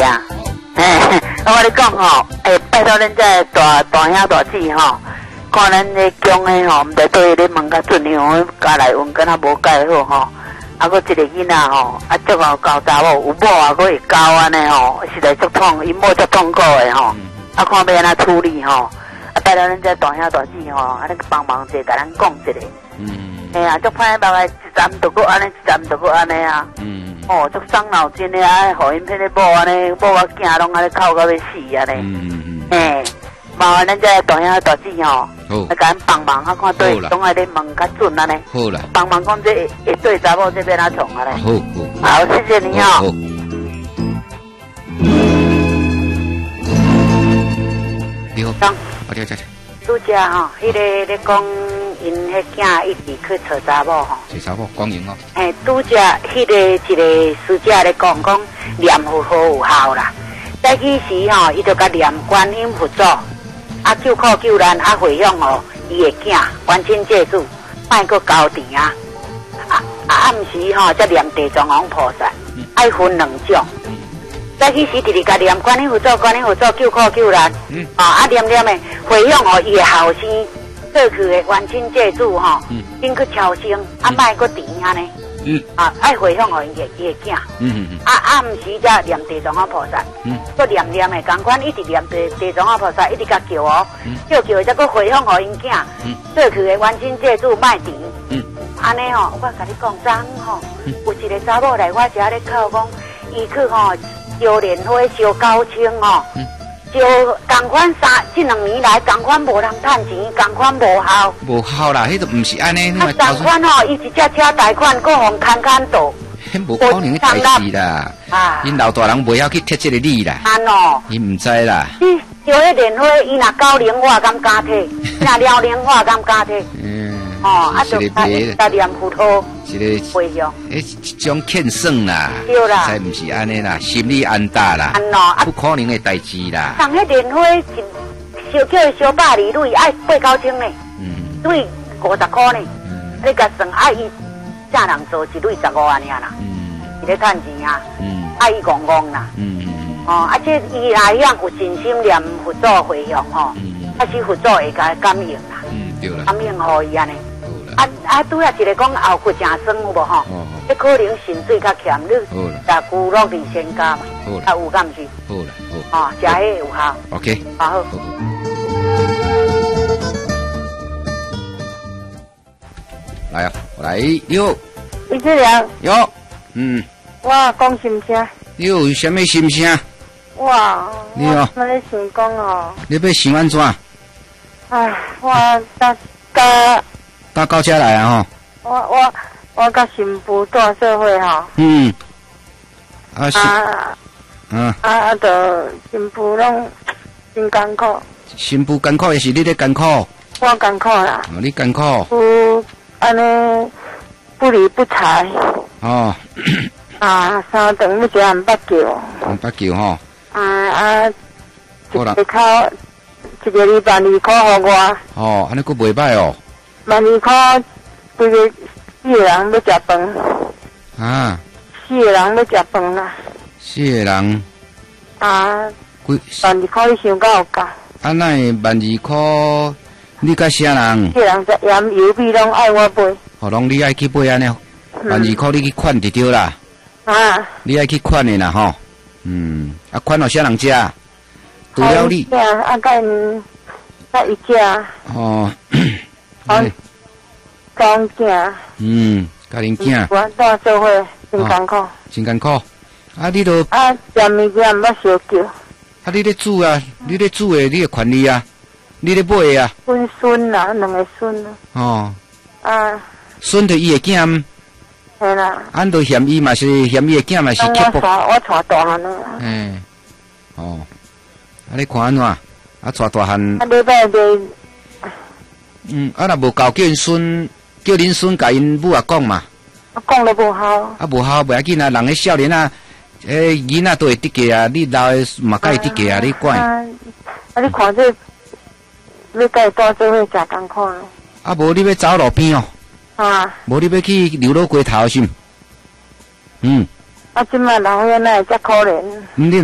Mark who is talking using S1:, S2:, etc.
S1: 啊。我跟你讲吼，拜托恁这大兄大姊吼，看咱这姜的吼，毋知对咧问较准样，加来问敢若无介好吼。啊，搁一个囡仔吼，啊，足好教查某，有某啊，搁会教安尼吼，实在足痛，因某足痛苦的吼。啊，看要安怎处理吼。啊，拜托恁这大兄大姊吼，啊，你帮忙者，甲咱讲一下。哎呀，足歹目的，一站都搁安尼，一站都搁安尼啊。哦，足伤脑筋的啊，互因迄个某安尼，某啊囝拢安尼哭到要死安尼。麻烦咱这大兄大姊吼，来甲咱帮忙，啊，看对，总爱咧问较准安尼。
S2: 好啦，
S1: 帮忙讲这会对查某这边哪创啊咧？
S2: 好，
S1: 谢谢你哦。
S2: 你好，我听。
S1: 拄则吼，迄个咧讲，因迄囝一直去找查某吼。
S2: 找查某光荣哦。
S1: 拄则迄个一个师姐咧讲念佛好有效啦。早起时吼，伊就甲念观音佛祖，啊救苦救难，啊回向哦，伊的囝冤亲债主，莫阁交甜啊。暗时吼，则念地藏王菩萨，爱分两种。早起时直直甲念观音佛祖，观音佛祖救苦救难。念念的回向哦，伊的后生过去的冤亲债主吼，应去超生，啊莫阁甜安尼。爱回向哦，伊的囝。暗时则念地藏王菩萨，阁念念的共款，一直念地藏王菩萨，一直甲叫哦，叫则阁回向哦，因囝过去的冤亲债主莫甜。安尼吼，我甲你讲，昨吼有一个查某来我遮咧靠讲，伊去吼烧莲花烧9千吼，烧共款这2年来共款无人趁钱，共款无效。无
S2: 效啦，迄都毋是安尼。
S1: 共款吼，伊一只车贷款，搁互砍倒。
S2: 迄无可能的代志啦！因老大人袂晓去贴这个理啦。因毋知啦。烧迄莲花，伊若高龄我敢加摕，若辽龄我敢加摕。就他念佛号，回向， 一种欠算啦，
S1: 对啦，
S2: 才唔是安尼啦，心理安踏啦，不可能的代志啦。
S1: 上迄莲花烧叫伊烧120蕊，爱8-9千呢，蕊50块呢，你甲算爱伊正人做一蕊15万尔啦，伊咧趁钱啊，爱伊戆戆啦，这伊来样有真心念佛祖回向吼，是佛祖会甲感应啦，感应互伊安尼。拄下一个讲后骨正酸有无吼？这可能肾水较欠，你食骨肉二仙加嘛？有敢毋是？
S2: 好啦，
S1: 食迄有效。
S2: OK。
S1: 好。
S2: 来啊，来，你好。
S1: 李志良。
S2: 有。
S1: 我讲心声。
S2: 你有啥物心声？
S1: 哇！
S2: 你好。
S1: 我咧想讲哦。
S2: 你要想安怎？
S1: 我
S2: 到高家来啊！
S1: 我甲新妇住社会吼。就新妇拢真艰苦。
S2: 新妇艰苦也是你咧艰苦。
S1: 我艰苦啦。
S2: 你艰苦。
S1: 安尼不理不睬。3顿要一项八九。
S2: 八九吼。
S1: 一个礼拜2块互我。
S2: 安尼佫袂歹哦。
S1: 12块，规个4个人要食饭。4个人要食饭啦。
S2: 4个人。
S1: 12块你想到有够？
S2: 那12块，你甲啥人
S1: ？4个人食盐油米拢爱我买。
S2: 拢你爱去买安尼，12块你去款就对啦。你爱去款的啦吼。款互啥人食？除了你。
S1: 甲伊食。甲因囝。
S2: 甲恁囝。
S1: 我住社会真艰苦。
S2: 真艰苦。你都。
S1: 食物件毋捌烧叫。
S2: 你咧煮啊？你咧煮的，你的权利啊？你咧买的啊？
S1: 阮孙啦，2个孙啊。
S2: 孙着伊的囝。
S1: 嘿啦。
S2: 俺都嫌伊嘛是嫌伊的囝嘛是刻薄。
S1: 我带大汉啊。
S2: 你看安怎？带大汉。
S1: 礼拜日。
S2: 若无够叫恁孙甲因母讲嘛。
S1: 讲了无效。
S2: 无效袂要紧啊，人个少年啊，囡仔都会得价啊，你老的嘛该会得价啊，你管。
S1: 你看这，你甲伊住做伙真艰苦咯。
S2: 无你要走路边哦。无你要去刘老街头是毋？即摆老伙仔哪会遮可怜？